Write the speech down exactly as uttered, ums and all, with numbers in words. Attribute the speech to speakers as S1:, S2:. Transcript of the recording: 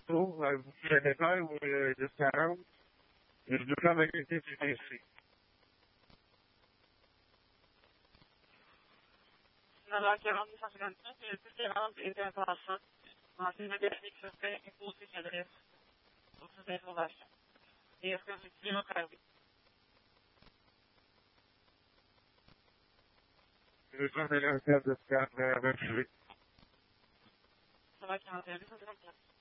S1: passou, aí vous pouvez détail ou de Sarah, et je dois avec une petite ici.
S2: Na lateral do estacionamento, esperando entre a relação, a simmetria que você tem impulso de adereço, você tem relaxa. E as coisas de não caem.
S1: Je dois aller à la salle de Sarah, même si
S2: Você vai ter uma entrevista de